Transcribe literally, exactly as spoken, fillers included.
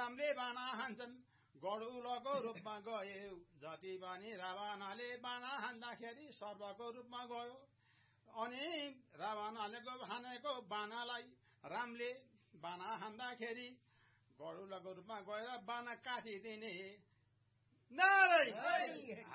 रामले बाना हान्छन् गडुलको रूपमा गयो जति पनि रावणले बाना हान्दाखेरि सर्पको रूपमा गयो अनि रावणले हानेको बानालाई रामले बाना हान्दाखेरि गडुलको रूपमा गएर बाना काटिदिने नारायण